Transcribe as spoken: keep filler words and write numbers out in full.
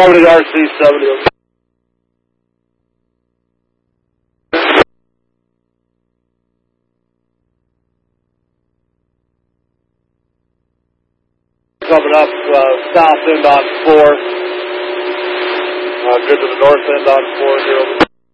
seventy R C seventy. Coming up uh, south end on four. Uh, good to the north end on four here.